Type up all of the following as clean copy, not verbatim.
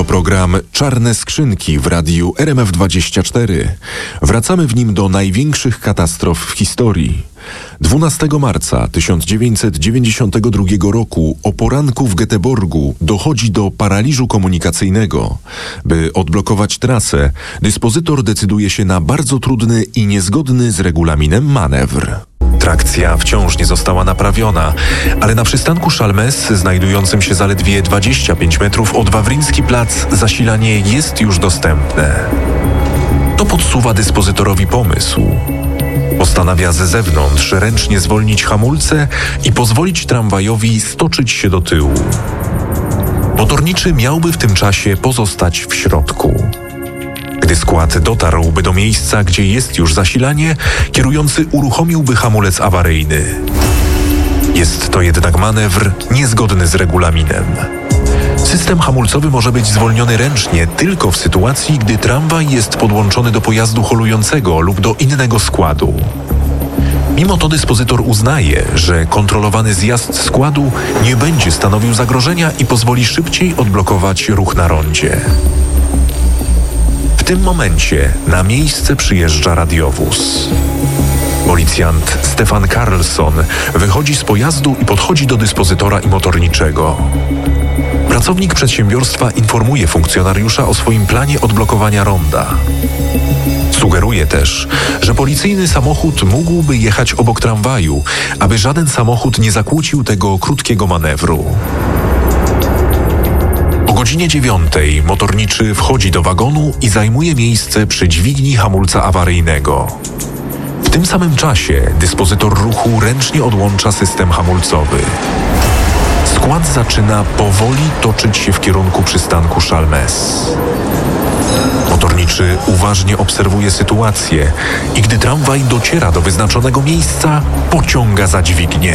To program Czarne Skrzynki w radiu RMF24. Wracamy w nim do największych katastrof w historii. 12 marca 1992 roku o poranku w Göteborgu dochodzi do paraliżu komunikacyjnego. By odblokować trasę, dyspozytor decyduje się na bardzo trudny i niezgodny z regulaminem manewr. Trakcja wciąż nie została naprawiona, ale na przystanku Chalmers, znajdującym się zaledwie 25 metrów od Wawrinski Plac, zasilanie jest już dostępne. To podsuwa dyspozytorowi pomysł. Postanawia ze zewnątrz ręcznie zwolnić hamulce i pozwolić tramwajowi stoczyć się do tyłu. Motorniczy miałby w tym czasie pozostać w środku. Gdy skład dotarłby do miejsca, gdzie jest już zasilanie, kierujący uruchomiłby hamulec awaryjny. Jest to jednak manewr niezgodny z regulaminem. System hamulcowy może być zwolniony ręcznie tylko w sytuacji, gdy tramwaj jest podłączony do pojazdu holującego lub do innego składu. Mimo to dyspozytor uznaje, że kontrolowany zjazd składu nie będzie stanowił zagrożenia i pozwoli szybciej odblokować ruch na rondzie. W tym momencie na miejsce przyjeżdża radiowóz. Policjant Stefan Karlsson wychodzi z pojazdu i podchodzi do dyspozytora i motorniczego. Pracownik przedsiębiorstwa informuje funkcjonariusza o swoim planie odblokowania ronda. Sugeruje też, że policyjny samochód mógłby jechać obok tramwaju, aby żaden samochód nie zakłócił tego krótkiego manewru. O godzinie 9 motorniczy wchodzi do wagonu i zajmuje miejsce przy dźwigni hamulca awaryjnego. W tym samym czasie dyspozytor ruchu ręcznie odłącza system hamulcowy. Skład zaczyna powoli toczyć się w kierunku przystanku Chalmers. Motorniczy uważnie obserwuje sytuację i gdy tramwaj dociera do wyznaczonego miejsca, pociąga za dźwignię.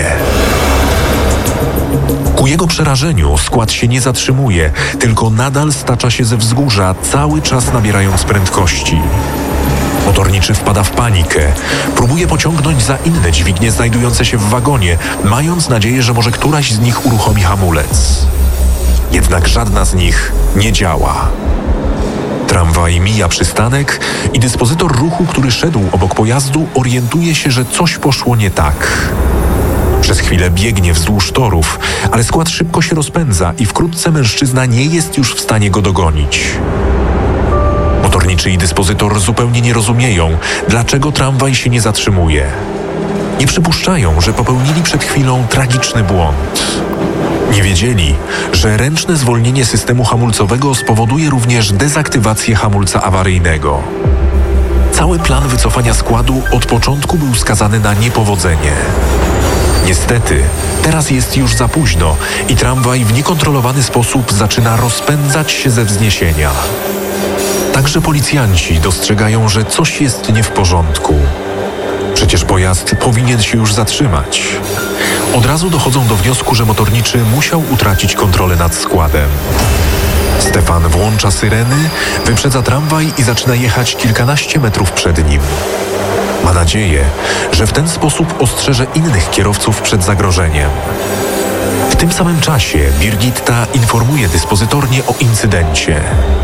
Ku jego przerażeniu skład się nie zatrzymuje, tylko nadal stacza się ze wzgórza, cały czas nabierając prędkości. Motorniczy wpada w panikę. Próbuje pociągnąć za inne dźwignie znajdujące się w wagonie, mając nadzieję, że może któraś z nich uruchomi hamulec. Jednak żadna z nich nie działa. Tramwaj mija przystanek i dyspozytor ruchu, który szedł obok pojazdu, orientuje się, że coś poszło nie tak. Przez chwilę biegnie wzdłuż torów, ale skład szybko się rozpędza i wkrótce mężczyzna nie jest już w stanie go dogonić. Motorniczy i dyspozytor zupełnie nie rozumieją, dlaczego tramwaj się nie zatrzymuje. Nie przypuszczają, że popełnili przed chwilą tragiczny błąd. Nie wiedzieli, że ręczne zwolnienie systemu hamulcowego spowoduje również dezaktywację hamulca awaryjnego. Cały plan wycofania składu od początku był skazany na niepowodzenie. Niestety, teraz jest już za późno i tramwaj w niekontrolowany sposób zaczyna rozpędzać się ze wzniesienia. Także policjanci dostrzegają, że coś jest nie w porządku. Przecież pojazd powinien się już zatrzymać. Od razu dochodzą do wniosku, że motorniczy musiał utracić kontrolę nad składem. Stefan włącza syreny, wyprzedza tramwaj i zaczyna jechać kilkanaście metrów przed nim. Ma nadzieję, że w ten sposób ostrzeże innych kierowców przed zagrożeniem. W tym samym czasie Birgitta informuje dyspozytornię o incydencie.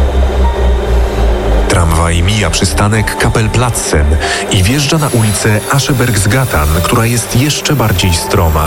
Tramwaj mija przystanek Kapellplatsen i wjeżdża na ulicę Aschebergsgatan, która jest jeszcze bardziej stroma.